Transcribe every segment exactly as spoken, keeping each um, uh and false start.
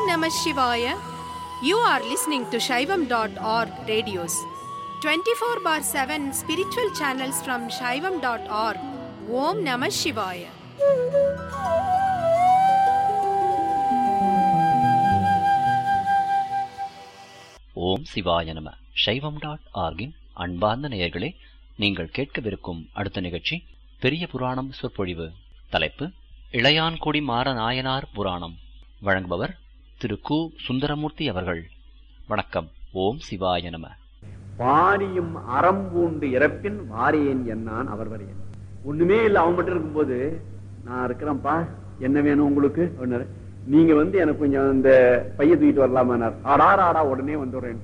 Namah Shivaya. You are listening to Shaivam dot org radios. twenty-four bar seven spiritual channels from Shaivam dot org. Om Namah Shivaya. ஓம் சிவாய நம. சைவம் dot ஆர்கின் அன்பார்ந்த நேயர்களே, நீங்கள் கேட்கவிருக்கும் அடுத்த நிகழ்ச்சி பெரிய புராணம் சொற்பொழிவு. தலைப்பு இளையான்குடி மாற நாயனார் புராணம். வழங்குபவர் திரு கு சுந்தரமூர்த்தி அவர்கள். வணக்கம். ஓம் சிவாய நம. பாரியும் அறம் பூண்டு இறப்பின் வாரியன் என்னான் அவர் வரையன். ஒண்ணுமே இல்லை, அவன் மட்டும் இருக்கும்போது நான் இருக்கிறேன்ப்பா, என்ன வேணும் உங்களுக்கு? நீங்க வந்து எனக்கு கொஞ்சம் இந்த பைய தூக்கிட்டு வரலாமானார். ஆடார் ஆடா உடனே வந்துடுறேன்.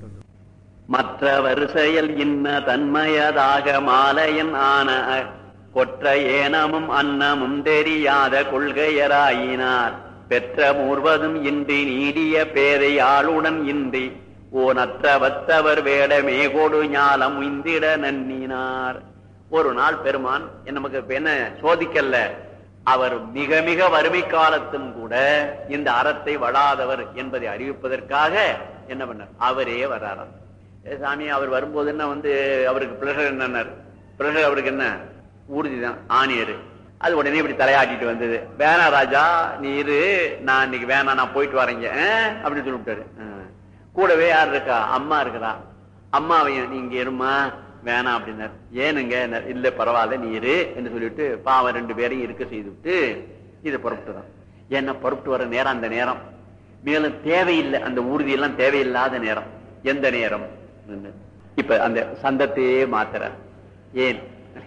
மற்றவர் செயல் இன்ன தன்மையதாக மாலையன் ஆன கொற்ற ஏனமும் அன்னமும் தெரியாத கொள்கையராயினார். பெற்ற மூர்வதும் இன்றி நீடிய பேதை ஆளுடன் இன்றி ஓனற்ற வத்தவர் வேடமே கொடு ஞாலம் உந்திட நன்னினார். ஒரு நாள் பெருமான் நமக்கு என்ன சோதிக்கல்ல, அவர் மிக மிக வறுமை காலத்தும் கூட இந்த அறத்தை வளாதவர் என்பதை அறிவிப்பதற்காக என்ன பண்ணார், அவரே வர்றாராம். சாமி அவர் வரும்போது என்ன வந்து அவருக்கு பிளஷர் என்னன்னார், பிளஷர் அவருக்கு என்ன ஊர்திதான், ஆணியரு. அது உடனே இப்படி தலையாட்டிட்டு வந்தது. வேணா ராஜா நீ இரு, நான் இன்னைக்கு வேணா நான் போயிட்டு வரேங்க அப்படின்னு சொல்லிவிட்டாரு. கூடவே யார் இருக்கா, அம்மா இருக்கிறா. அம்மாவையும் நீங்க இருமா வேணாம் அப்படின்னார். ஏனுங்க? இல்ல பரவாயில்ல நீ இரு என்று சொல்லிட்டு பாவம் ரெண்டு பேரையும் இருக்க செய்து விட்டு இதை புறப்பட்டுதான். ஏன்னா புறப்பட்டு வர நேரம் அந்த நேரம், மேலும் தேவையில்லை, அந்த ஊர்தியெல்லாம் தேவையில்லாத நேரம். எந்த நேரம்? இப்ப அந்த சந்தத்தையே மாத்துறார். ஏன்?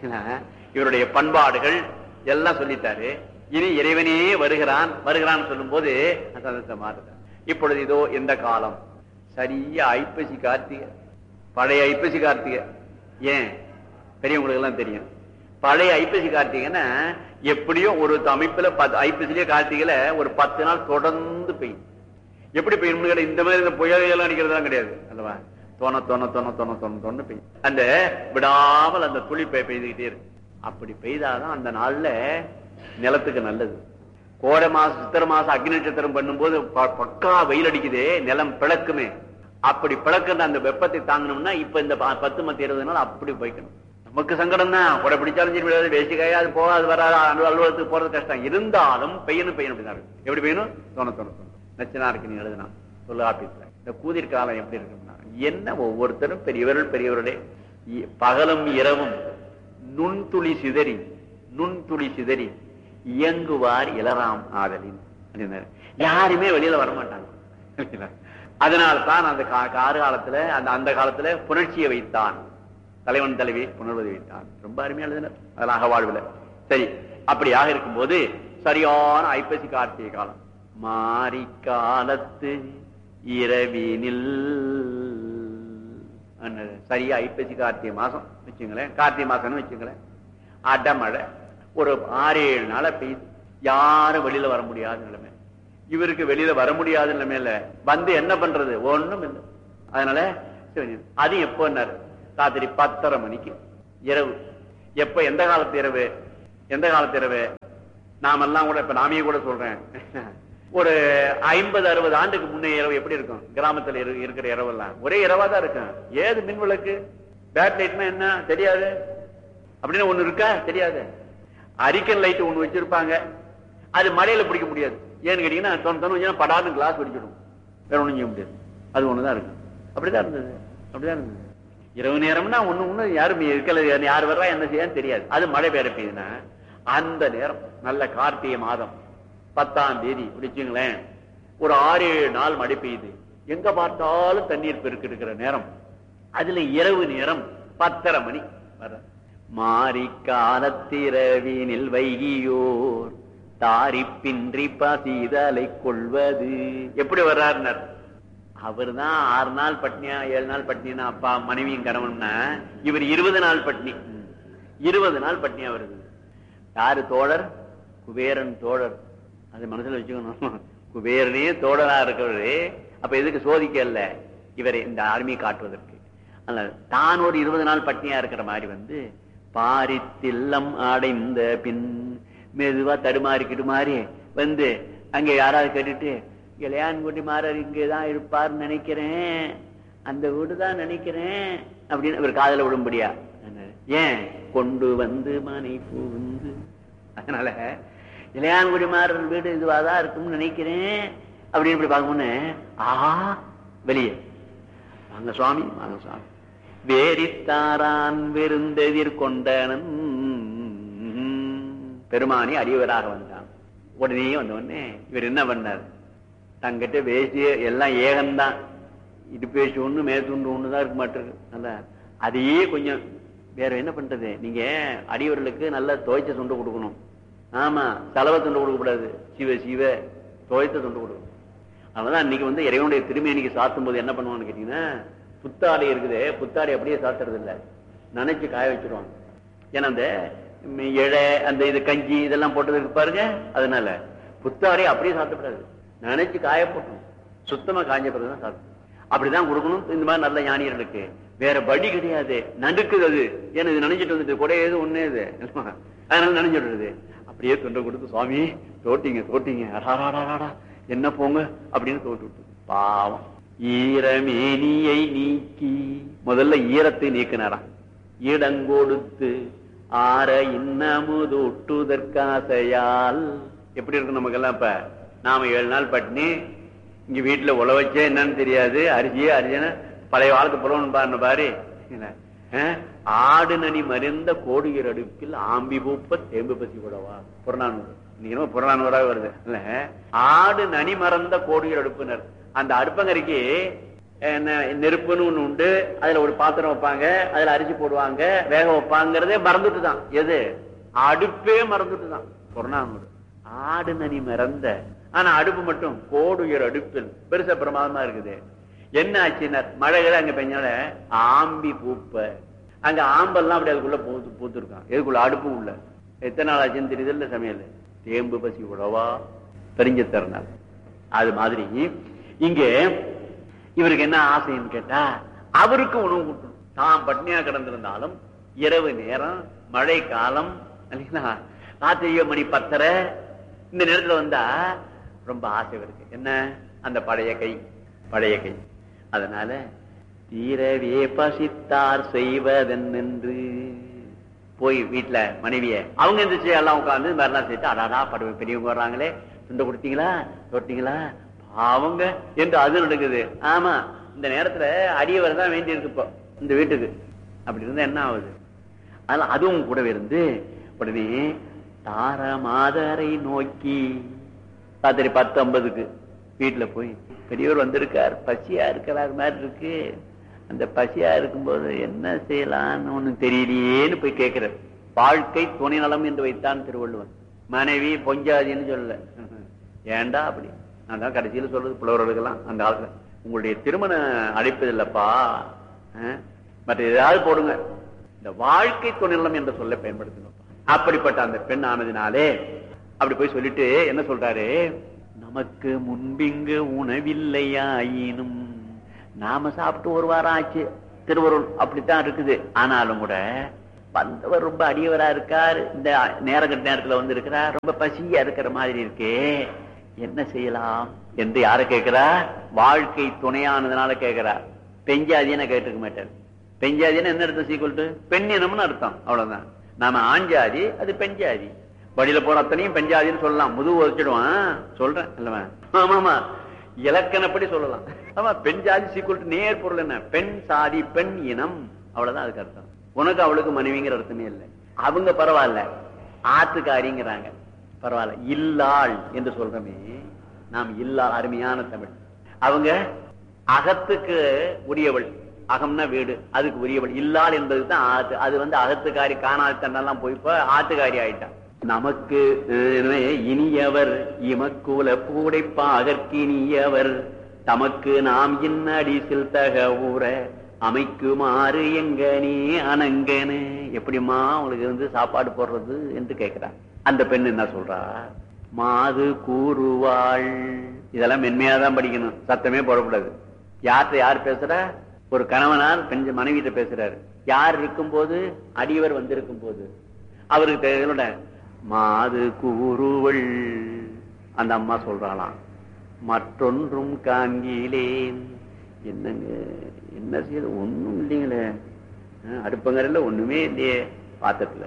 இவருடைய பண்பாடுகள் எல்லாம் சொல்லிட்டாரு. இனி இறைவனே வருகிறான் வருகிறான் சொல்லும் போது சந்தத்தை மாத்துறார். இப்பொழுது இதோ எந்த காலம், சரியா ஐப்பசி கார்த்திகை, பழைய ஐப்பசி கார்த்திகை. ஏன் பெரியவங்களுக்கு எல்லாம் தெரியும், பழைய ஐப்பசி கார்த்திகைன்னா எப்படியோ ஒரு அமைப்புல ஐப்பசிலேயே கார்த்திகையில ஒரு பத்து நாள் தொடர்ந்து பெய்யும். எப்படி பெய்யும்? இந்த மாதிரி இந்த புயல் அடிக்கிறதுலாம் கிடையாது அல்லவா. தோண தோண தோண தோண தோண தோணு பெய்யும். அந்த விடாமல் அந்த துளி பெய்துகிட்டே இருக்கு. அப்படி பெய்தாதான் அந்த நாள்ல நிலத்துக்கு நல்லது. கோடை மாசம் சித்திரை மாசம் அக்னி நட்சத்திரம் பண்ணும்போது பக்கா வெயில் அடிக்குதே, நிலம் பிளக்குமே. அப்படி பிளக்கிற அந்த வெப்பத்தை தாங்கணும்னா இப்ப இந்த பத்து மத்தி இருபது நாள் அப்படி போய்க்கணும். நமக்கு சங்கடம் தான், கொடை பிடிச்சாலும் சரி வேசிக்காயா அது போகாது வராது, அலுவலகத்துக்கு போறது கஷ்டம். இருந்தாலும் பெய்யணும் பெய்யணும் அப்படின்னா எப்படி பெய்யணும்? தோண தோண தோணும். நச்சனா இருக்கு நீ எழுதுனா சொல்ல ஆபீஸ்ல. இந்த கூதிர் காலம் எப்படி இருக்குன்னா என்ன, ஒவ்வொருத்தரும் பெரியவர்கள் பெரியவர்களே பகலும் இரவும் நுண்துளி சிதறி நுண்துளி சிதறி இயங்குவார் இளராம் ஆதலின். யாருமே வெளியில வரமாட்டாங்க. அதனால்தான் அந்த காரு காலத்துல அந்த அந்த காலத்துல புணர்ச்சியை வைத்தான், தலைவன் தலைவி புணர்வதை வைத்தான். ரொம்ப அருமையா எழுதினர் அதெல்லாம் அகவாழ்வுல. சரி, அப்படியாக இருக்கும்போது சரியான ஐப்பசி கார்த்திகை காலம். மாரி காலத்து இரவினில் சரியா ஐப்பசி கார்த்திகை மாசம் வச்சுங்களேன், கார்த்திகை மாசம்னு வச்சுங்களேன். அடமழை ஒரு ஆறு ஏழு நாளை பெய்து, யாரும் வெளியில வர முடியாத நிலைமை. இவருக்கு வெளியில வர முடியாத நிலைமையில வந்து என்ன பண்றது? ஒண்ணும் இல்லை. அதனால அது எப்போ ராத்திரி பத்தரை மணிக்கு இரவு. எப்ப எந்த காலத்து இரவு? எந்த காலத்து இரவு? நாமெல்லாம் கூட இப்ப நாமையே கூட சொல்றேன், ஒரு ஐம்பது அறுபது ஆண்டுக்கு முன்னே இரவு எப்படி இருக்கும்? கிராமத்துல இருக்கிற இரவெல்லாம் ஒரே இரவா தான் இருக்கும். ஏது மின் விளக்கு, பேட் லைட்னா என்ன தெரியாது, அப்படின்னு ஒண்ணு இருக்கா? தெரியாது. அரிக்கன் லைட் ஒண்ணு வச்சிருப்பாங்க, அது மழையில பிடிக்க முடியாது. ஏன்னு கேட்டீங்கன்னா தொண்ணூறு படாது கிளாஸ் வெடிச்சிடும், வேற ஒண்ணும் செய்ய முடியாது. அது ஒண்ணுதான் இருக்கு. அப்படிதான் இருந்தது, அப்படிதான் இருந்தது. இரவு நேரம்னா ஒண்ணு ஒண்ணு யாரும் இருக்கல, யார் வர்றா என்ன செய்ய தெரியாது. அது மழை பெய்ய பெய்யுதுன்னா அந்த நேரம் நல்ல கார்த்திகை மாதம் பத்தாம் தேதி பிடிச்சுங்களேன், ஒரு ஆறு ஏழு நாள் மழை பெய்யுது. எங்க பார்த்தாலும் தண்ணீர் பெருக்கு இருக்கிற நேரம். அதுல இரவு நேரம் பத்தரை மணி வர. மாரி காலத்திரவினில் வைகியோர் தாரிப்பின்றி பசிதலை கொள்வது. எப்படி வர்றாருனர்? அவர் தான் ஆறு நாள் பட்னியா ஏழு நாள் பட்னினா அப்பா மனைவியும் கணவன்னா, இவர் இருபது நாள் பட்னி. இருபது நாள் பட்னியா வருது. யாரு தோழர்? குபேரன் தோழர். அது மனசுல வச்சுக்கணும். குபேரனே தோழரா இருக்கிறவரு. அப்ப எதுக்கு சோதிக்கல இவரை இந்த ஆர்மியை காட்டுவதற்கு. தான் ஒரு இருபது நாள் பட்னியா இருக்கிற மாதிரி வந்து பாரித்தில்லம் அடைந்த பின் மெதுவா தடுமாறி கிடுமாறி வந்து அங்க யாராவது கேட்டுட்டு இளையான்குடி மாறர் இங்கேதான் இருப்பார்னு நினைக்கிறேன், அந்த வீடுதான் நினைக்கிறேன் அப்படின்னு இவர் காதல விடும்படியா. ஏன் கொண்டு வந்து மனை புகுந்து, அதனால இளையான்குடி மாறர் வீடு இதுவாதான் இருக்கும்னு நினைக்கிறேன் அப்படின்னு இப்படி பார்க்கணும்னு ஆஹா வெளியே வாங்க சுவாமி வாங்க சுவாமி. வேரித்தாரான் விருந்தெதிர் கொண்டனன் பெருமானி அடியவராக வந்தான். உடனே வந்தவொடனே இவர் என்ன பண்ணார், தங்கிட்ட வேசிய எல்லாம் ஏகம்தான், இது பேசி ஒண்ணு மேற்கொண்டு ஒண்ணுதான் இருக்க மாட்டிருக்கு. அதையே கொஞ்சம் வேற என்ன பண்றது, நீங்க அடியவர்களுக்கு நல்ல துவைச்ச துண்டு கொடுக்கணும். ஆமா, செலவை துண்டு கொடுக்க கூடாது, சிவ சிவ துவைத்த துண்டு கொடுக்கணும். அதனாலதான் இன்னைக்கு வந்து இறைவனுடைய திருமேனிக்கு சாத்தும் போது என்ன பண்ணுவான்னு கேட்டீங்கன்னா, புத்தாடை இருக்குது, புத்தாடை அப்படியே சாத்துறது இல்லை, நினைச்சு காய வச்சிருவாங்க. ஏன்னா அந்த இழை அந்த இது கஞ்சி இதெல்லாம் போட்டதுக்கு பாருங்க, அதனால புத்தாடை அப்படியே சாத்தப்படாது, நினைச்சு காய போட்டணும். சுத்தமா காஞ்ச பிறகுதான் சாப்பிடும். அப்படிதான் கொடுக்கணும். இந்த மாதிரி நல்ல ஞானியர்களுக்கு வேற படி கிடையாது, நடுக்குது அது. ஏன்னா இது நினைச்சிட்டு வந்துட்டு கூட ஏது ஒண்ணு இது, அதனால நினைச்சிடுறது. அப்படியே தொண்டை கொடுத்து சுவாமி தோட்டிங்க தோட்டிங்க அடாடாடாடா என்ன போங்க அப்படின்னு தோட்டு விட்டு பாவம். ஈரமேனியை நீக்கி முதல்ல ஈரத்தை நீக்கினாராம். இடங்கொடுத்து ஆற இன்னமுது ஒட்டுதற்காசையால். எப்படி இருக்கும் நமக்கெல்லாம், இப்ப நாம ஏழு நாள் பட்டினி இங்க வீட்டுல உழ வச்சே என்னன்னு தெரியாது, அரிசியே அரிசியான பழைய வாழ்க்கை புலவன் பாருன்னு பாரு. ஆடு நனி மருந்த கோடுகிற அடுப்பில் ஆம்பி பூப்ப தேம்பு பசி கூடவா, புறநானூறு. நீங்க புறநானூறாக வருது இல்ல. ஆடு நனி மறந்த கோடுகிற அடுப்புனர், அந்த அடுப்பங்கரைக்கு நெருப்புன்னு ஒண்ணு உண்டு, அதுல ஒரு பாத்திரம் வைப்பாங்க, அதுல அரிசி போடுவாங்க, வேக வைப்பாங்கிறதே மறந்துட்டு தான். எது அடுப்பே மறந்துட்டு தான் புறநானூறு. ஆடு நனி மறந்த, ஆனா அடுப்பு மட்டும் கோடுகிற அடுப்பில் பெருசா பிரமாதமா இருக்குது. என்ன ஆச்சுன்னா மழைகளை அங்க பெஞ்சால ஆம்பி பூப்ப, அங்க ஆம்பெல்லாம் அப்படி அதுக்குள்ள பூத்து பூத்துருக்கான். எதுக்குள்ள அடுப்பு உள்ள. எத்தனை நாள் ஆச்சுன்னு தெரியுது இல்ல சமையல். தேம்பு பசி உழவா தெரிஞ்ச தரனார். அது மாதிரி இங்க இவருக்கு என்ன ஆசைன்னு கேட்டா, அவருக்கு உணவு கொடுக்கணும். தான் பட்னியா கிடந்திருந்தாலும் இரவு நேரம் மழை காலம் ராத்திரி மணி பத்தரை இந்த நேரத்துல வந்தா ரொம்ப ஆசை இருக்கு. என்ன அந்த பழைய கை பழைய கை. அதனால தீரவே பசித்தார் செய்வதென்று போய் வீட்டுல மனைவிய அவங்க எந்திரிச்சு எல்லாம் உட்காந்து மறுநாள் சேர்த்து அடாடா படுவை பெரியவங்க வர்றாங்களே, துண்டை கொடுத்தீங்களா தொட்டீங்களா அவங்க என்று அது நடக்குது. ஆமா, இந்த நேரத்துல அடியவர் தான் வேண்டி இருக்கு இப்போ இந்த வீட்டுக்கு. அப்படி இருந்தா என்ன ஆகுது. அதனால அதுவும் கூடவே இருந்து உடனே தார மாதரை நோக்கி ராத்திரி பத்து ஐம்பதுக்கு வீட்டுல போய் பெரியவர் வந்திருக்கார், பசியா இருக்கிறார் மாதிரி இருக்கு, அந்த பசியா இருக்கும்போது என்ன செய்யலாம்னு ஒண்ணு தெரியலையேன்னு போய் கேட்கிறார். வாழ்க்கை துணை நலம் என்று வைத்தான் திருவள்ளுவன். மனைவி பொஞ்சாதின்னு சொல்லல. ஏண்டா அப்படி, நான் தான் கடைசியில் சொல்றது புலவர்களுக்கெல்லாம் அந்த காலத்துல, உங்களுடைய திருமண அழைப்பது இல்லப்பா, மற்ற ஏதாவது போடுங்க, இந்த வாழ்க்கை துணை நலம் என்ற சொல்ல பயன்படுத்தணும். அப்படிப்பட்ட அந்த பெண் ஆனதினாலே அப்படி போய் சொல்லிட்டு என்ன சொல்றாரு, நமக்கு முன்பிங்கு உணவில்லையாயினும், நாம சாப்பிட்டு ஒரு வாரம் ஆச்சு திருவருள் அப்படித்தான் இருக்குது. ஆனாலும் கூட வந்தவர் ரொம்ப அடியவரா இருக்கார், இந்த நேரங்கட்ட நேரத்துல வந்து இருக்கிறார், ரொம்ப பசியா இருக்கிற மாதிரி இருக்கே, என்ன செய்யலாம் என்று யார கேட்கிறா, வாழ்க்கை துணையானதுனால கேட்கிறா. பெஞ்சாதின்னு கேட்டுக்க மாட்டார். பெஞ்சாதின்னு என்ன அர்த்தம், சீக்கிரம் பெண் இனம்னு அர்த்தம், அவ்வளவுதான். நாம ஆஞ்சாதி, அது பெஞ்சாதி. வழியில போற அத்தனையும் பெஞ்சாதின்னு சொல்லலாம், முதுகு வச்சிடுவான் சொல்றேன் இல்லவா. ஆமாமா, இலக்கணப்படி சொல்லலாம். ஆமா, பெண் ஜாதி சீக்குவல் நேர் பொருள் என்ன, பெண் சாதி பெண் இனம், அவ்வளவுதான் அதுக்கு அர்த்தம். உனக்கு அவளுக்கு மனைவிங்கிற அர்த்தமே இல்லை. அவங்க பரவாயில்ல, ஆத்துக்காரிங்கிறாங்க பரவாயில்ல. இல்லாள் என்று சொல்றமே நாம், இல்லாள் அருமையான தமிழ். அவங்க அகத்துக்கு உரியவள், அகம்னா வீடு, அதுக்கு உரியவள். இல்லாள் என்பது தான் ஆத்து. அது வந்து அகத்துக்காரி காணாது தன்னெல்லாம் போய் இப்ப ஆத்துக்காரி ஆயிட்டான். நமக்கு இனியவர் இமக்குல பூடைப்பாகற்கு இனியவர், தமக்கு நாம் இன்னடி சில்தக ஊர அமைக்குமாறு எங்கனே அனங்கனே. எப்படிமா உங்களுக்கு வந்து சாப்பாடு போடுறது என்று கேட்கிறார். அந்த பெண் என்ன சொல்றா, மாது கூறுவாள். இதெல்லாம் மென்மையாதான் படிக்கணும், சத்தமே போடக்கூடாது. யார்கிட்ட யார் பேசுற, ஒரு கணவனார் பெண் மனைவிட்ட பேசுறாரு. யார் இருக்கும் போது, அடியவர் வந்திருக்கும் போது அவருக்கு தெரியல. மாது கூறுவள், அந்த அம்மா சொல்றாளாம், மற்றொன்றும் காண்கிலேன். என்னங்க என்ன செய்ய ஒண்ணும் இல்லைங்களே, அடுப்பங்கரையில ஒண்ணுமே இல்லையே பாத்திரத்துல.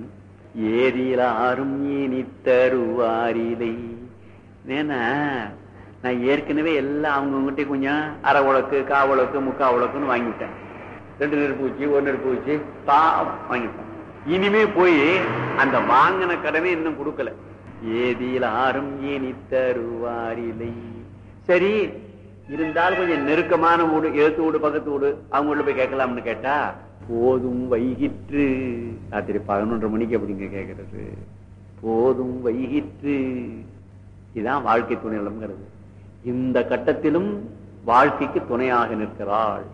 ஏரியிலாரும் இனி தருவாரிலை. ஏன்னா நான் ஏற்கனவே எல்லாம் அவங்ககிட்ட கொஞ்சம் அரை உலக்கு கா உலக்கு முக்கா உலக்குன்னு வாங்கிவிட்டேன். ரெண்டு நெருப்பு வச்சு ஒரு நெருப்பு வச்சு பா வாங்கிட்டேன். இனிமே போய் அந்த வாங்கின கடனை இன்னும் கொடுக்கல. ஏதிலாரும் இனி தருவாரிலை. சரி இருந்தாலும் கொஞ்சம் நெருக்கமான வீடு, எழுத்து வீடு பக்கத்து வீடு, அவங்க போய் கேட்கலாம்னு கேட்டா போதும் வைகிற்று. ராத்திரி பதினொன்றரை மணிக்கு அப்படிங்க கேட்கறது. போதும் வைகிற்று. இதுதான் வாழ்க்கை துணை நிலம்ங்கிறது. இந்த கட்டத்திலும் வாழ்க்கைக்கு துணையாக நிற்கிறாள்.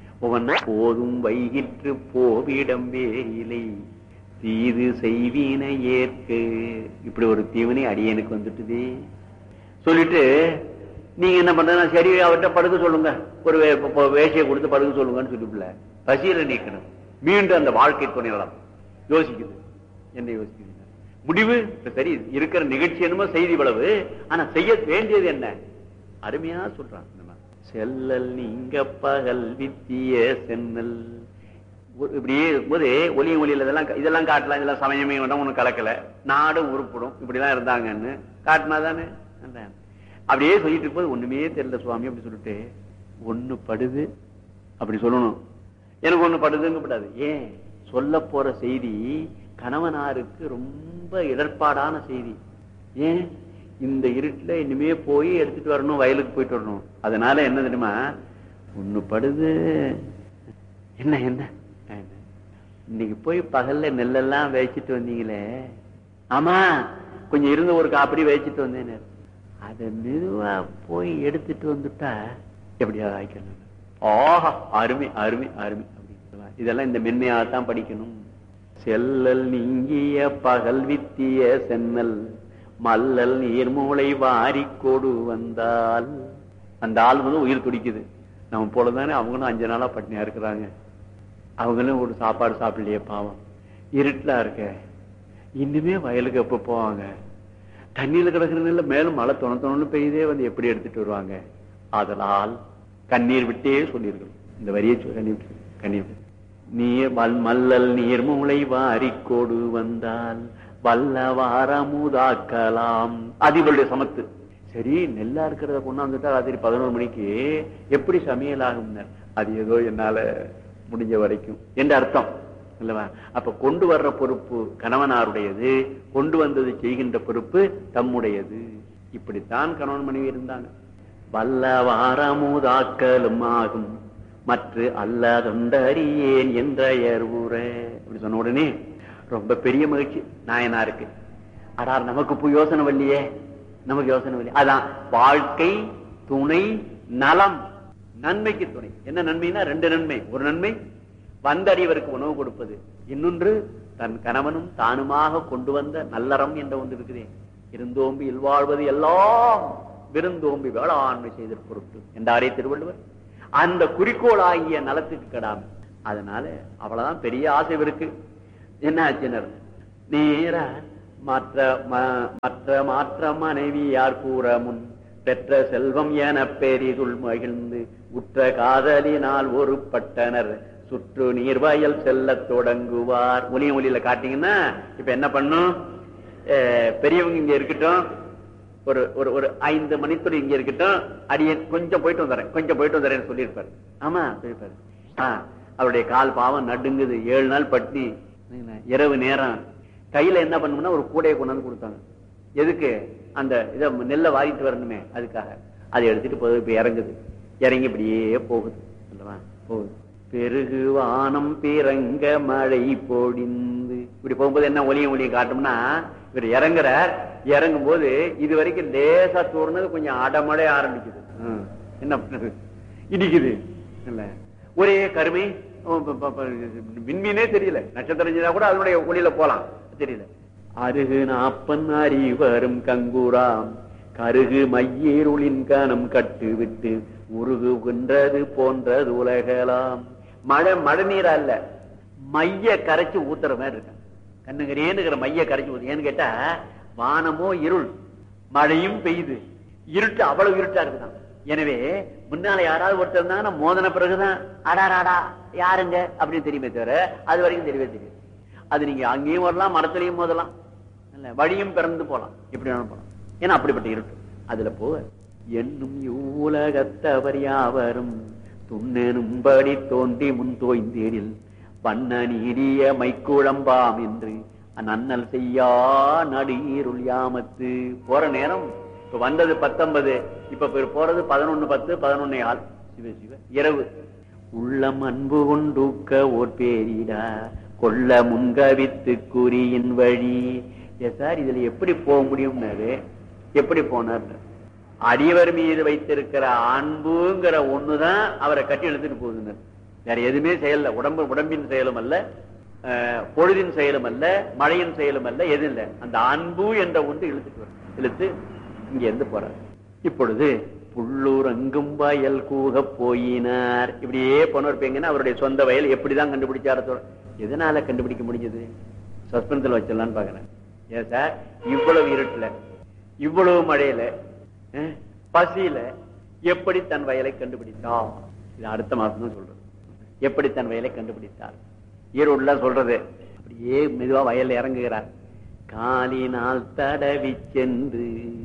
போதும் வைகிற்று போவிடம் வேயிலை தீது செய்வீன ஏற்கு. இப்படி ஒரு தீவனை அடியனுக்கு வந்துட்டுதே சொல்லிட்டு நீங்க என்ன பண்றதுன்னா, சரி அவர்கிட்ட படுக்க சொல்லுங்க, ஒரு வேஷையை கொடுத்து படுக்க சொல்லுங்கன்னு சொல்லிவிடல. பசியில நீக்கணும். மீண்டும் அந்த வாழ்க்கை துணை நலம் யோசிக்குது. என்ன யோசிக்குது? முடிவு சரி இருக்கிற நிகழ்ச்சி என்னமோ செய்தி வளவு, ஆனா செய்ய வேண்டியது என்ன? அருமையா சொல்றான். செல்லல் நீங்க பகல் வித்திய சென்னல். இப்படியே இருக்கும்போது ஒலியும் ஒலியில இதெல்லாம் இதெல்லாம் காட்டலாம். இதெல்லாம் சமயமே வேண்டாம், ஒண்ணு கலக்கல, நாடும் உருப்படும், இப்படிதான் இருந்தாங்கன்னு காட்டினாதானே. அப்படியே சொல்லிட்டு இருக்கும்போது ஒண்ணுமே தெரியல சுவாமி அப்படி சொல்லிட்டு ஒண்ணு படுது அப்படி சொல்லணும். எனக்கு ஒண்ணு படுதுங்க கூடாது. ஏன் சொல்ல போற செய்தி கணவனாருக்கு ரொம்ப இடர்பாடான செய்தி. ஏன் இந்த இருட்டுல இனிமே போய் எடுத்துட்டு வரணும், வயலுக்கு போயிட்டு வரணும். அதனால என்ன தெரியுமா, ஒண்ணு படுது. என்ன என்ன இன்னைக்கு போய் பகல்ல நெல்லெல்லாம் வேச்சிட்டு வந்தீங்களே, ஆமா கொஞ்சம் இருந்த ஒரு காப்படி வேச்சிட்டு வந்தேன்னு, அதை மெதுவா போய் எடுத்துட்டு வந்துட்டா எப்படியாவது ஆய்க்கணும். ஆஹா அருமை அருமை அருமை அப்படின்னு. இதெல்லாம் இந்த மென்மையாகத்தான் படிக்கணும். செல்லல் நீங்கிய பகல் வித்திய சென்னல் மல்லல் நீர்மூளை வாரி கொடு வந்தால். அந்த ஆள் வந்து உயிர் துடிக்குது. நம்ம போலதானே அவங்களும் அஞ்சு நாளா பட்டினியா இருக்கிறாங்க. அவங்களும் ஒரு சாப்பாடு சாப்பிடலையே பாவம், இருட்டா இருக்க, இன்னுமே வயலுக்கு எப்ப போவாங்க? தண்ணியில கிடக்குறதுல மேலும் மழை தொண தொணன்னு பெய்தே வந்து எப்படி எடுத்துட்டு வருவாங்க? அதனால் கண்ணீர் விட்டே சொல்லியிருக்கணும் இந்த வரியை. கண்ணீர் கண்ணீர் நீர் மல்லல் நீர்மூளை வாரி கொடு வந்தால் வல்லவாரமுதாக்கலாம். அது இவருடைய சமத்து. சரி நெல்லா இருக்கிறத கொண்டாந்துட்டா ராத்திரி பதினோரு மணிக்கு எப்படி சமையல் ஆகும்? அது ஏதோ என்னால முடிஞ்ச வரைக்கும் என்ற அர்த்தம் இல்லவா? அப்ப கொண்டு வர்ற பொறுப்பு கணவனாருடையது, கொண்டு வந்தது செய்கின்ற பொறுப்பு தம்முடையது. இப்படித்தான் கணவன் மனைவி இருந்தாங்க. வல்லவாரமுதாக்கலும் ஆகும் மற்ற அல்ல தொண்டறியேன் என்ற ஊர. அப்படி சொன்ன உடனே ரொம்ப பெரிய மகிழ்ச்சி நாயனாருக்கு. அடார் நமக்கு யோசனை வரலையே, நமக்கு யோசனை வரலையே. அதான் வாழ்க்கை துணை நலம், நன்மைக்கு துணை. என்ன நன்மைனா ரெண்டு நன்மை. ஒரு நன்மை வந்தறிவருக்கு உணவு கொடுப்பது, இன்னொன்று தன் கணவனும் தானுமாக கொண்டு வந்த நல்லறம் என்ற ஒன்று இருக்குதே. இருந்தோம்பி இல்வாழ்வது எல்லாம் விருந்தோம்பி வேளாண்மை செய்த பொருட்டு என்றாரே திருவள்ளுவர். அந்த குறிக்கோள் ஆகிய நலத்துக்கு கெடாம. அதனால அவ்வளவுதான் பெரிய ஆசை இருக்கு. என்ன ஆச்சுனர் நேர மற்ற மற்ற மாற்ற மனைவி யார் கூற முன் பெற்ற செல்வம் என பெரிதுள் மகிழ்ந்து உற்ற காதலினால் ஒரு பட்டனர் சுற்று நீர்வயல் செல்ல தொடங்குவார். ஒலிய ஒலியில காட்டீங்கன்னா இப்ப என்ன பண்ணும், பெரியவங்க இங்க இருக்கட்டும், ஒரு ஒரு ஐந்து மணித்துறை இங்க இருக்கட்டும், அடியே கொஞ்சம் போயிட்டு வந்துறேன் கொஞ்சம் போயிட்டு வந்துறேன்னு சொல்லியிருப்பாரு. ஆமா சொல்லியிருப்பாரு. ஆஹ் அவருடைய கால் பாவம் நடுங்குது, ஏழு நாள் பட்னி, இரவு நேரம். கையில என்ன பண்ணணும்னா ஒரு கூடையை கொண்டாந்து கொடுத்தாங்க. எதுக்கு? அந்த இதை நெல்லை வாரிட்டு வரணுமே, அதுக்காக. அதை எடுத்துட்டு போகுது. இப்ப இறங்குது, இறங்கி இப்படியே போகுது அல்லவா, போகுது. பெருகு வானம் பிறங்க மழை பொழிந்து. இப்படி போகும்போது என்ன ஒலியும் ஒலியும் காட்டும்னா, இவர் இறங்குறார். இறங்கும் போது இது வரைக்கும் லேசா தோர்னது கொஞ்சம் அடமழை ஆரம்பிக்குது. என்ன பண்ணது, இடிக்குது இல்ல, ஒரே கருமை, விண்மீனே தெரியல, நட்சத்திரம் கூட அதனுடைய ஒளியில போலாம் தெரியல. அருகு நாப்பன் அறிவரும் கங்குராம் கருகு மையேருளின் கணம் கட்டு விட்டு உருகுகின்றது போன்றது உலகலாம். மழை மழை நீரா இல்ல, மைய கரைச்சு ஊத்துற மாதிரி இருக்க. கண்ணுங்கரேன்னு மைய கரைச்சு ஊத்து. ஏன்னு கேட்டா வானமோ இருள், மழையும் பெய்யுது, இருட்டு அவ்வளவு இருட்டா இருக்குதான். எனவே முன்னால யாராவது ஒருத்தர் இருந்தாங்கன்னா மோதன பிறகுதான் அடாராடா யாருங்க அப்படின்னு தெரியுமே தவிர அது வரைக்கும் தெரியவே தெரியும். அது நீங்க அங்கேயும் வரலாம், மரத்திலையும் மோதலாம், இல்ல வழியும் பிறந்து போலாம், எப்படி வேணாலும் போலாம். ஏன்னா அப்படிப்பட்ட இருட்டு. அதுல போக என்னும் யூலகத்தவர் யாவரும் துண்ணெனும்படி தோன்றி முன் தோய்ந்தேடில் பண்ண நீடிய மைக்குழம்பாம் என்று நன்னல் செய்யா நடிருள் யாமத்து. போற நேரம் இப்ப வந்தது பத்தொன்பது, இப்ப போறது பதினொன்னு பத்து பதினொன்னே ஆள். சிவ சிவ இரவு உள்ளம் அன்பு கொண்டூக்க ஓர் பேரிடா கொள்ள முன்கவித்து குறியின் வழி. சார் இதுல எப்படி போக முடியும்னாரு. எப்படி போனார்? அடியவர் மீது வைத்திருக்கிற அன்புங்கிற ஒண்ணுதான் அவரை கட்டி எழுத்துட்டு போகுதுன்னு. வேற எதுவுமே செயல்ல. உடம்பு உடம்பின் செயலும் அல்ல, பொழுதின் செயலும் அல்ல, மழையின் செயலும் அல்ல, எது இல்லை. அந்த அன்பு என்ற ஒன்று இழுத்துட்டு வரும். இழுத்து இங்க இருந்து போறார். இப்பொழுது புள்ளூர் அங்கும் வயல் கூக போயினார். இப்படியே போனோர்ப்பீங்கன்னா அவருடைய சொந்த வயல் எப்படிதான் கண்டுபிடிச்சார? எதனால கண்டுபிடிக்க முடிஞ்சது? சஸ்பென்ஸ்ல வச்சிடலான்னு பாக்குறேன். ஏன் சார் இவ்வளவு இருட்டுல, இவ்வளவு மழையில, பசியில எப்படி தன் வயலை கண்டுபிடித்தார்? இது அடுத்த மாசம் தான் சொல்றது. எப்படி தன் வயலை கண்டுபிடித்தார் ஈரோடுல சொல்றது. அப்படியே மெதுவா வயல்ல இறங்குகிறார். காலினால் தடவி சென்று,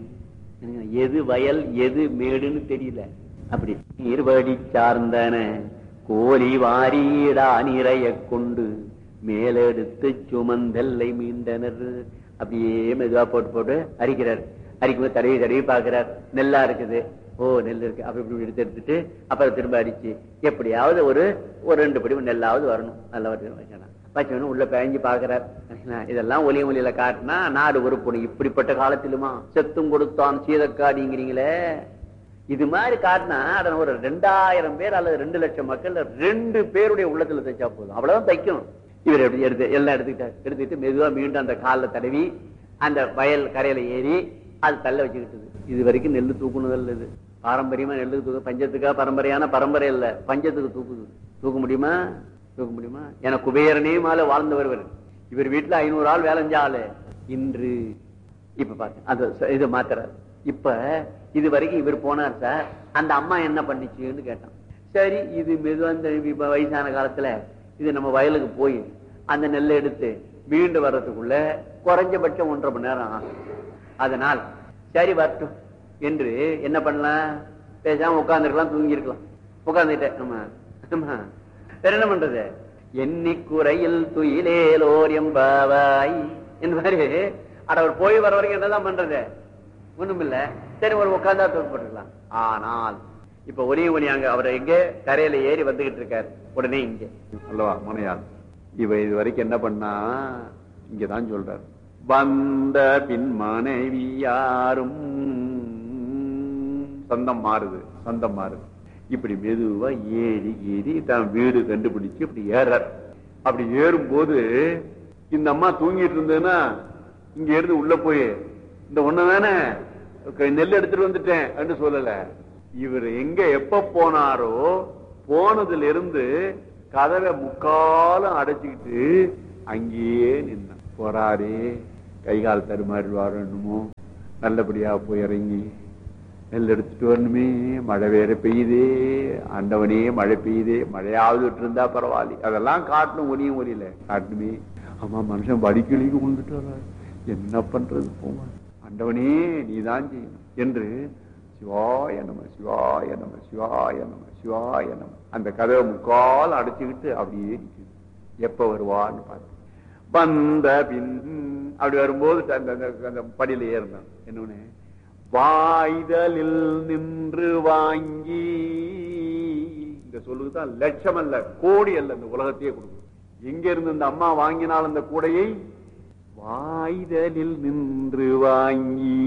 எது வயல் எது மேடுன்னு தெரியல. அப்படி நீர்வடி சார்ந்தன கோலி வாரிடா நிறைய கொண்டு மேலெடுத்து சுமந்தெல்லை மீண்டனர். அப்படியே மெதுவா போட்டு போட்டு அரிக்கிறார். அரிக்கும்போது தடவி தடவி பாக்குறார். நெல்லா இருக்குது. ஓ நெல் இருக்கு. அப்படி இப்படி எடுத்து எடுத்துட்டு அப்புறம் திரும்ப அரிச்சு எப்படியாவது ஒரு ஒரு ரெண்டு படி நெல்லாவது வரணும். நல்லா வச்சா வச்சவனும் உள்ள பயஞ்சி பாக்குறார். இதெல்லாம் ஒலிய ஒலியில காட்டினா நாடு ஒரு பொண்ணு. இப்படிப்பட்ட காலத்திலுமா செத்தும் கொடுத்தான் சீதக்காடிங்கிறீங்களே. இது மாதிரி காட்டினா அதன் ஒரு ரெண்டாயிரம் பேர் அல்லது ரெண்டு லட்சம் மக்கள் ரெண்டு பேருடைய உள்ளத்துல தைச்சா போதும். அவ்வளவுதான் தைக்கணும். இவர் எப்படி எடுத்து எல்லாம் எடுத்துக்கிட்டார். எடுத்துக்கிட்டு மெதுவா மீண்டும் அந்த காலில் தடவி அந்த வயல் கரையில ஏறி அது தள்ள வச்சுக்கிட்டது. இது வரைக்கும் நெல்லு தூக்குனதல்ல. இது பாரம்பரியமா நெல்லுக்கு தூக்கு. பஞ்சத்துக்கா பரம்பரையான பரம்பரை இல்ல, பஞ்சத்துக்கு தூக்குது. தூக்க முடியுமா? தூக்க முடியுமா? என குபேரனே மேல வாழ்ந்து வருவர். இவர் வீட்டுல ஐநூறு ஆள் வேலை செஞ்ச ஆளு. இன்று இப்ப பாத்து அது இது மாத்துறாரு. இப்ப இது வரைக்கும் இவர் போனார் சார். அந்த அம்மா என்ன பண்ணிச்சுன்னு கேட்டான். சரி இது மெதுவா இந்த வயசான காலத்துல இது நம்ம வயலுக்கு போய் அந்த நெல்லை எடுத்து மீண்டு வர்றதுக்குள்ள குறைஞ்சபட்சம் ஒன்றரை மணி நேரம் ஆகும். அதனால் சரி வரட்டும் என்று என்ன பண்ணலாம்? பேசாம உட்கார்ந்துருக்கலாம், தூங்கி இருக்கலாம். உட்கார்ந்துட்டேன். ஆமா ஆமா வேற என்ன பண்றது? எண்ணிக்குறையில் துயிலேலோர் எம்பாவாய் என்பாரு. அட அவர் போய் வர வரைக்கும் என்னதான் பண்றது? ஒண்ணும் இல்ல. சரி ஒரு உட்கார்ந்தா தூக்கி போட்டுக்கலாம். ஆனால் இப்ப ஒரே ஒளி அங்க அவர் எங்க கரையில ஏறி வந்துகிட்டு இருக்காரு. உடனே இங்க அல்லவா மனையாள். இவ இது வரைக்கும் என்ன பண்ணா இங்கதான் சொல்றாரு. வந்த பின் மனைவி யாரும் சொந்தம் மாறுது, சொந்தம் மாறுது. இப்படி மெதுவா ஏறி ஏறி தான் வீடு கண்டுபிடிச்சு இப்படி ஏறார். அப்படி ஏறும்போது இந்த அம்மா தூங்கிட்டு இருந்ததுன்னா இங்க இருந்து உள்ள போய் இந்த ஒண்ணு தானே நெல் எடுத்துட்டு வந்துட்டேன் அப்படின்னு சொல்லல. இவர் எங்க எப்ப போனாரோ போனதுல இருந்து கதவை முக்காலும் அடைச்சுக்கிட்டு அங்கேயே நின்ன போறாரே. கைகால் தருமாறுவார் என்னமோ. நல்லபடியா போய் இறங்கி நெல் எடுத்துட்டு வரணுமே. மழை வேற பெய்யுதே. ஆண்டவனே மழை பெய்யுதே. மழையாவது விட்டு இருந்தா பரவாயில்ல. அதெல்லாம் காட்டணும். ஒலியும் ஒலியில காட்டணுமே. ஆமா மனுஷன் வடிக்கிளிக்கு கொண்டுட்டு வர்றாரு. என்ன பண்றது? போமா ஆண்டவனே நீதான் செய்யணும் என்று சிவாய நம சிவாய நம சிவாய நம சிவாய நம அந்த கதவை முக்கால் அடைச்சுக்கிட்டு அப்படியே நிற்குது. எப்ப வருவான்னு பார்த்து வந்த பின் அப்படி வரும்போது அந்த படியில ஏறினான். என்னன்னு வாய்தலில் நின்று வாங்கி இந்த சொல்லுதான் லட்சம் அல்ல கோடி அல்ல இந்த உலகத்தையே கொடுக்கும். எங்க இருந்து இந்த அம்மா வாங்கினால் அந்த கூடையை வாய்தலில் நின்று வாங்கி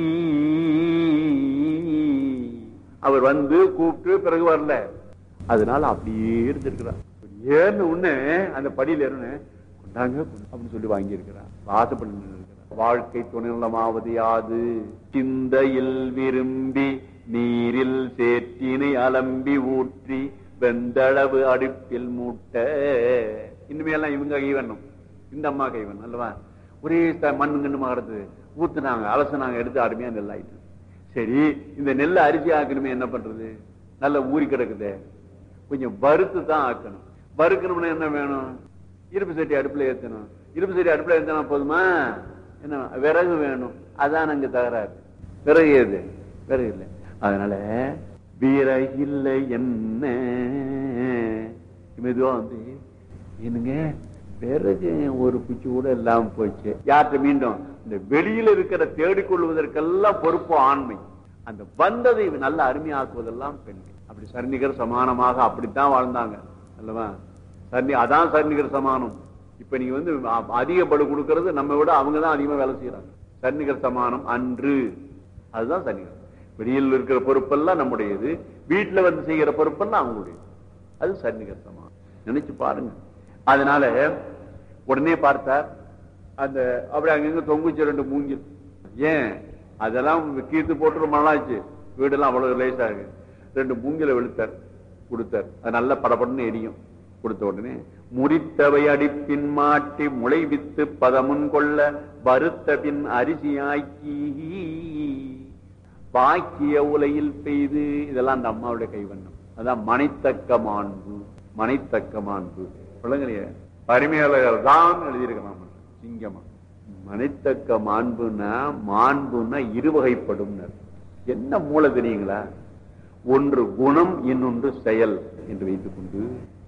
அவர் வந்து கூப்பிட்டு பிறகு வரல. அதனால அப்படியே இருந்திருக்கிறார். ஏறின உடனே அந்த படியில ஏறின கொண்டாங்க அப்படின்னு சொல்லி வாங்கி இருக்கிறார். வாசப்படி இருக்கிறார். வாழ்க்கை துணைநலமாவது யாது? சிந்தையில் விரும்பி நீரில் சேற்றினை அலம்பி ஊற்றி வெந்தளவு அடுப்பில் மூட்ட. இனிமே எல்லாம் இவங்க கைவண்ணும், இந்த அம்மா கைவண்ணும் அல்லவா. ஒரே மண்ணு கண்ணு மாறுது ஊத்துனாங்க, அலசுனாங்க, எடுத்து அருமையா நெல்லாயிட்டு. சரி, இந்த நெல்லை அரிசி ஆக்கணுமே என்ன பண்றது? நல்ல ஊறி கிடக்குது, கொஞ்சம் வறுத்து தான் ஆக்கணும். வறுக்கணும்னா என்ன வேணும்? இருப்பு சட்டி அடுப்புல ஏத்தணும். இருப்பு சட்டி அடுப்புல ஏத்தனா போதுமா? என்ன விறகு வேணும். அதான் அங்க தகராறு. விறகு ஏது? விறகு இல்லை. அதனால விறகில்லை என்ன மெதுவா வந்து என்னங்க விறகு ஒரு குச்சி கூட இல்லாம போச்சு. யார்கிட்ட மீண்டும் இந்த வெளியில இருக்கிற தேடிக்கொள்வதற்கெல்லாம் பொறுப்பு ஆண்மை. அந்த வந்ததை நல்ல அருமையாக்குவதெல்லாம் பெண்கள். அப்படி சரிநிகர் சமானமாக அப்படித்தான் வாழ்ந்தாங்க அல்லவா? சரி, அதான் சரிநிகர் சமானம். இப்ப நீங்க வந்து அதிக படு கொடுக்கறது நம்ம விட அவங்கதான் அதிகமா வேலை செய்யறாங்க. சரிநிகர் சமானம் அன்று, அதுதான் சரிநிகர். வெளியில் இருக்கிற பொறுப்பெல்லாம் நம்முடையது, வீட்டுல வந்து செய்கிற பொறுப்பெல்லாம் அவங்களுடையது. அது சரிநிகர் சமானம். நினைச்சு பாருங்க. அதனால உடனே பார்த்தார் அந்த அப்படி அங்கங்க தொங்குச்சு ரெண்டு மூங்கில். ஏன் அதெல்லாம் கீர்த்து போட்டு ரொம்ப நாளாச்சு, வீடெல்லாம் அவ்வளவு லேசாக ரெண்டு மூங்கில வெளுத்தார் கொடுத்தார். அது நல்ல படப்படன்னு எரியும். கொடுத்த உடனே முறித்தவை அடிப்பின் மாட்டி முளை வித்து பதமுன் கொள்ள வருத்த பின் அரிசியாக்கி பாக்கிய உலையில் பெய்து. இதெல்லாம் அந்த அம்மாவுடைய கைவண்ணம். அதான் மனைத்தக்க மாண்பு. மனைத்தக்க மாண்பு சொல்லுங்க. பரிமையாளர்கள் தான் எழுதியிருக்கலாம் சிங்கமா. மனைத்தக்க மாண்புன்னா மாண்புன்னா இருவகைப்படும். என்ன மூல தெரியுங்களா? ஒன்று குணம், இன்னொன்று செயல் என்று வைத்துக் கொண்டு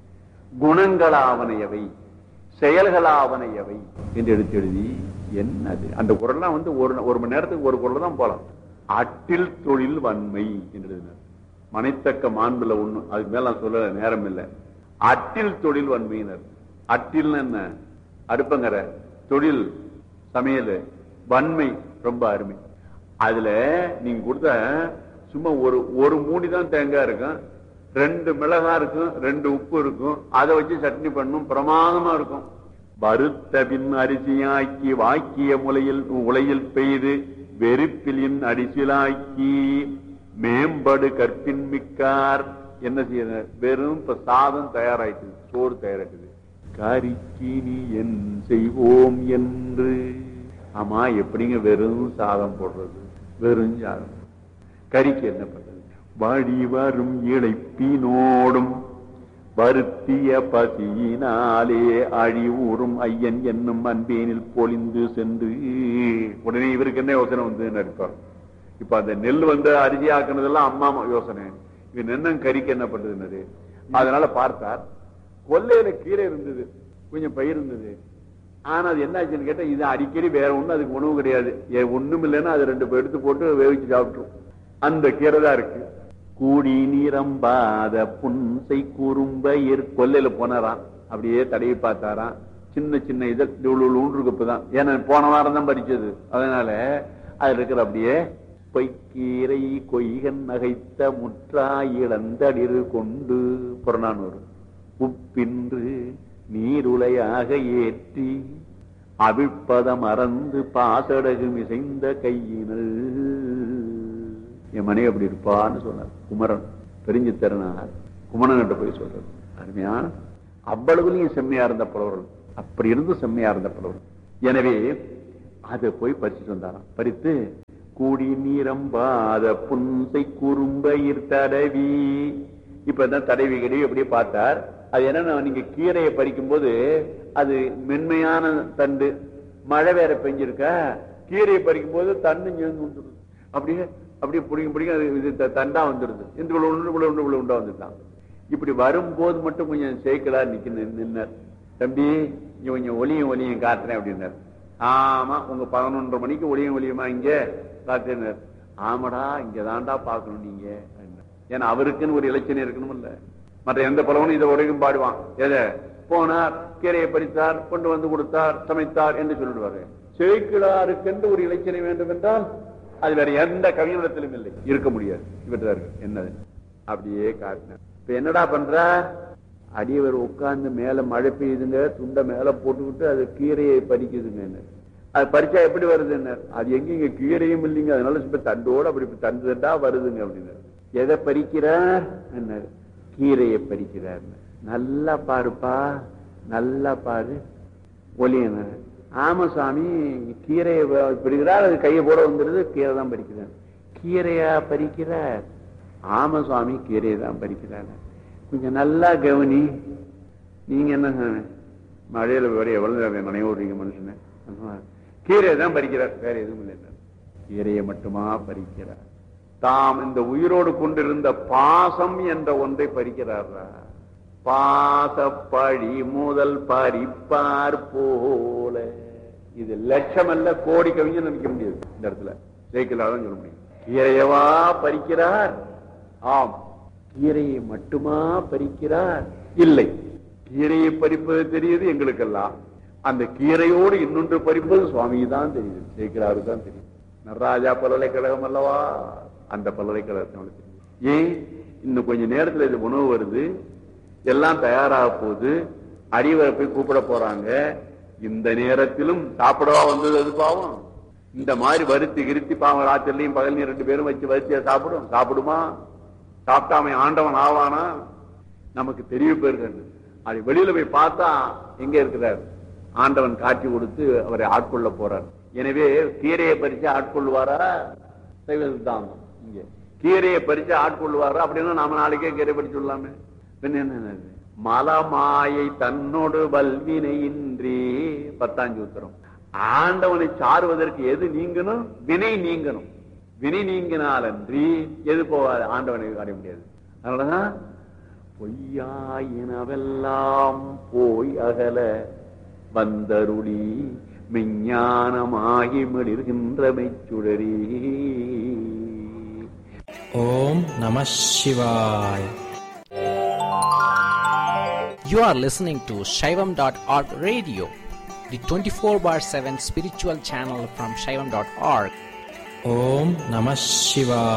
குணங்களாவனையவை செயல்களாவனையவை என்று எடுத்து எழுதி என்னது அந்த குரல்லாம் வந்து ஒரு ஒரு மணி நேரத்துக்கு ஒரு குரல் தான் போலாம். அட்டில் தொழில் வன்மை என்று மனைத்தக்க மாண்புல ஒண்ணு. அதுக்கு மேல நான் சொல்ல நேரம் இல்லை. அட்டில் தொழில் வன்மையினர். அட்டில் என்ன? அடுப்பங்கர தொழில் சமையல், வன்மை ரொம்ப அருமை. அதுல நீங்க கொடுத்த சும்மா ஒரு ஒரு மூடிதான் தேங்காய் இருக்கும், ரெண்டு மிளகா இருக்கும், ரெண்டு உப்பு இருக்கும். அதை வச்சு சட்னி பண்ணும், பிரமாதமா இருக்கும். வருத்த பின் அரிசியாக்கி வாக்கிய முலையில் உலையில் பெய்து வெறுப்பிலின் அரிசிலாக்கி மேம்படு கற்பின் மிக்கார். என்ன செய்ய? வெறும் இப்ப சாதம் தயாராயிட்டு, சோறு தயாராயிட்டு. கரிக்கினி என் செய்வோம் என்று. ஆமா, எப்படிங்க வெறும் சாதம் போடுறது? வெறும் சாதம் கறிக்கு என்ன பண்றது? வழி வரும் இழைப்பினோடும் வருத்திய பசியினாலே அழிவுறும் ஐயன் என்னும் அன்பேனில் பொழிந்து சென்று. உடனே இவருக்கு என்ன யோசனை வந்து நினைப்பார். இப்ப அந்த நெல் வந்து அரிசி ஆக்குனதெல்லாம் அம்மா யோசனை. இவன் என்ன கறிக்கு என்ன பண்றது? அதனால பார்த்தார், கொல்லையில கீரை இருந்தது, கொஞ்சம் பயிர் இருந்தது. ஆனா அது என்ன ஆச்சுன்னு கேட்டா, இது அடிக்கடி வேற ஒண்ணு அதுக்கு உணவு கிடையாது. ஒண்ணும் இல்லைன்னா அது ரெண்டு எடுத்து போட்டு வேவிச்சு சாப்பிட்டுரும். அந்த கீரை தான் இருக்கு. கூடி நீரம்பாத புன்சை குறும்பயிர். கொல்லையில போனாராம், அப்படியே தடையை பார்த்தாராம். சின்ன சின்ன இதை இவ்வளவுதான், ஏன்னா போன வாரம் தான் பறிச்சது. அதனால அதுல இருக்கிற அப்படியே பொய்க்கீரை கொய்கன் நகைத்த முற்றா இழந்தடிறு கொண்டு புறநானூறு உப்பின்று நீருளையாக ஏற்றி அவிழ்ப்பதம் மறந்து பாசடகு மிசைந்த கையினல். என் மனைவி அப்படி இருப்பான்னு சொன்னார் குமரன். பெரிஞ்சு தருனார் குமரன் கிட்ட போய் சொல்றது. அருமையான அவ்வளவுலையும் செம்மையா இருந்த புலவர்கள், அப்படி இருந்து செம்மையா இருந்த புலவர்கள். எனவே அதை போய் பறிச்சுட்டு வந்தாராம். பறித்து கூடி நீரம்பாத புன்சை குறும்பயிர் தடவி. இப்ப தான் தடவி கடைவி அப்படியே பார்த்தார். அது என்னன்னா, நீங்க கீரையை பறிக்கும் போது அது மென்மையான தண்டு, மழை வேற பெஞ்சிருக்க, கீரையை பறிக்கும் போது தண்டு வந்துருது. அப்படியே அப்படியே பிடிங்க பிடிங்க தண்டா வந்துருது. இந்த உண்டு உள்ள உண்டு உள்ள உண்டா வந்துட்டான். இப்படி வரும்போது மட்டும் கொஞ்சம் சேக்கலா நிக்க நின்னர். தம்பி இங்க கொஞ்சம் ஒலியும் ஒலியும் காட்டுறேன் அப்படின்னாரு. ஆமா, உங்க பதினொன்றரை மணிக்கு ஒலியும் ஒலியுமா இங்க காட்டுனார். ஆமாடா, இங்கதான்டா பாக்கணும் நீங்க. ஏன்னா அவருக்குன்னு ஒரு இலட்சணம் இருக்கணும் இல்ல. மற்ற எந்த பலவனும் இதை உடையும் பாடுவான். எதை போனார், கீரையை பறித்தார், கொண்டு வந்து கொடுத்தார், சமைத்தார் என்று சொல்லிடுவாரு. சேக்கிழாருக்கென்று ஒரு இலட்சணம் வேண்டும் என்றால் அது வேற எந்த கவிஞரிடத்திலும் இல்லை, இருக்க முடியாது. இவற்றாரு என்னது அப்படியே காட்டினார். இப்ப என்னடா பண்ற? அடியவர் உட்கார்ந்து மேல மழை பெய்யுதுங்க, துண்டை மேல போட்டுக்கிட்டு அது கீரையை பறிக்குதுங்க. அது பறிச்சா எப்படி வருதுன்னு, அது எங்க இங்க கீரையும் இல்லைங்க, அதனால இப்ப தண்டோடு அப்படி தண்டு தண்டா வருதுங்க அப்படின்னு. எதை பறிக்கிறார்? என்ன கீரையை பறிக்கிறார். நல்லா பாருப்பா, நல்லா பாரு ஒலியன. ஆமா சாமி, கீரையை பிடிக்கிறார், அது கையை போட வந்துருது, கீரை தான் பறிக்கிறார். கீரையா பறிக்கிறார்? ஆம சுவாமி, கீரையை தான் பறிக்கிறார். கொஞ்சம் நல்லா கவனி. நீங்க என்ன மழையில வேற எவ்வளவு நினைவு விடுறீங்க மனுஷனை? கீரையை தான் பறிக்கிறார், வேற எதுவும் இல்லை. கீரையை மட்டுமா பறிக்கிறார்? தாம் இந்த உயிரோடு கொண்டிருந்த பாசம் என்ற ஒன்றை பறிக்கிறாரா? பாசப்பழி முதல் பறிப்பார் போல. இது லட்சம் அல்ல, கோடி கவிஞர் நினைக்க முடியாது இந்த இடத்துல. ஜெயிக்கலாதான் சொல்ல முடியும். கீரையவா பறிக்கிறார்? ஆம். கீரையை மட்டுமா பறிக்கிறார்? இல்லை. கீரையை பறிப்பது தெரியுது எங்களுக்கெல்லாம். அந்த கீரையோடு இன்னொன்று பறிப்பது சுவாமி தான் தெரியுது, ஜெயிக்கிறாரு தான் தெரியும். நடராஜா பல்கலைக்கழகம் அல்லவா, அந்த பல்கலைக்கழகத்தினால தெரியும். ஏன் இன்னும் கொஞ்ச நேரத்தில் இது உணவு வருது, எல்லாம் தயாராக போகுது, அடிவரை போய் கூப்பிட போறாங்க. இந்த நேரத்திலும் சாப்பிடவா வந்தது அது பாவம்? இந்த மாதிரி வருத்தி கிருத்தி பாவம் ராத்திரிலையும் பகலையும் ரெண்டு பேரும் வச்சு வரிசையா சாப்பிடும். சாப்பிடுமா? சாப்பிட்டாம ஆண்டவன் ஆவானா? நமக்கு தெரிய போயிருக்காரு. அது வெளியில போய் பார்த்தா எங்க இருக்கிறார்? ஆண்டவன் காட்சி கொடுத்து அவரை ஆட்கொள்ள போறார். எனவே கீரையை பறிச்சு ஆட்கொள்வாரா? தான் இங்க கீரையை பறிச்சு ஆட்கொள்வாரா? அப்படின்னா நாம நாளைக்கே கீரை பறிச்சு விடலாமே. என்ன மலமாயை தன்னோடு வல்வினையின்றி பத்தாஞ்சு உத்தரம். ஆண்டவனை சாருவதற்கு எது நீங்கணும்? வினை நீங்கணும். வினை நீங்கினால் அன்றி எது போவாது? ஆண்டவனை அடைய முடியாது. அதனாலதான் பொய்யாயினவெல்லாம் போய் அகல வந்தருளி மெஞ்ஞானமாகி மிளிர்கின்ற மெச்சுடரி. ஓம் நம சிவாய். You are listening to Shaivam dot org radio, the twenty-four bar seven spiritual channel from Shaivam dot org. Om Namah Shivaya.